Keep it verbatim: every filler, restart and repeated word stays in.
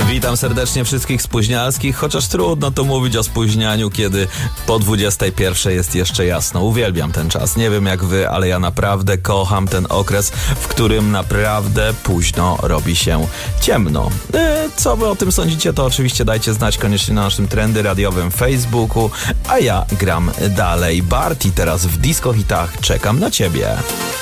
Witam serdecznie wszystkich spóźnialskich, chociaż trudno to mówić o spóźnianiu, kiedy po dwudziestej pierwszej jest jeszcze jasno. Uwielbiam ten czas. Nie wiem jak wy, ale ja naprawdę kocham ten okres, w którym naprawdę późno robi się ciemno. E, co wy o tym sądzicie, to oczywiście dajcie znać koniecznie na naszym trendy radiowym Facebooku, a ja gram dalej. Barti teraz w Disco Hitach. Czekam na ciebie.